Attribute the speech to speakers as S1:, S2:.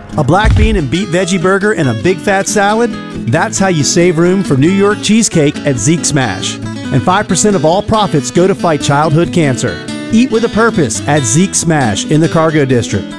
S1: A black bean and beet veggie burger and a big fat salad? That's how you save room for New York cheesecake at Zeke Smash. And 5% of all profits go to fight childhood cancer. Eat with a purpose at Zeke Smash in the Cargo District.